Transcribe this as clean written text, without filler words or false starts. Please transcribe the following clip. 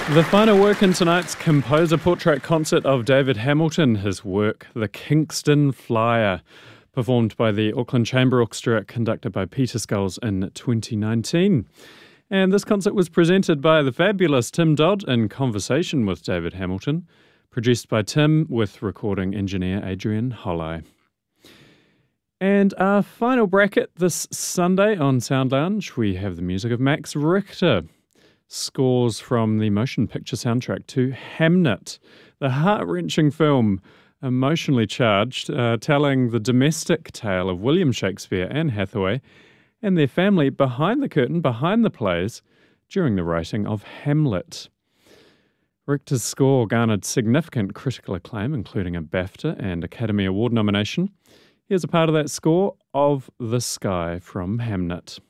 The final work in tonight's composer portrait concert of David Hamilton, his work, The Kingston Flyer, performed by the Auckland Chamber Orchestra, conducted by Peter Sculls in 2019. And this concert was presented by the fabulous Tim Dodd in conversation with David Hamilton, produced by Tim with recording engineer Adrian Holly. And our final bracket this Sunday on Sound Lounge, we have the music of Max Richter. Scores from the motion picture soundtrack to Hamnet, the heart-wrenching film, emotionally charged, telling the domestic tale of William Shakespeare, Anne Hathaway, and their family behind the curtain, behind the plays, during the writing of Hamlet. Richter's score garnered significant critical acclaim, including a BAFTA and Academy Award nomination. Here's a part of that score of The Sky from Hamnet.